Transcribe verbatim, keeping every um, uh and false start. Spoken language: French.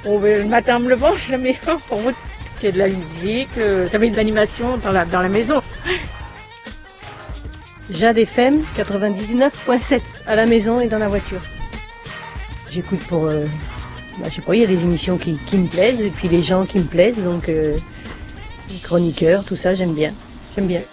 Oh, ben, le matin, en me levant, je la mets en route. Il y a de la musique, euh, ça met de l'animation dans la, dans la maison. Jade F M quatre-vingt-dix-neuf point sept à la maison et dans la voiture. J'écoute pour... Euh, bah, je sais pas, il y a des émissions qui, qui me plaisent et puis les gens qui me plaisent, donc euh, les chroniqueurs, tout ça, j'aime bien. J'aime bien.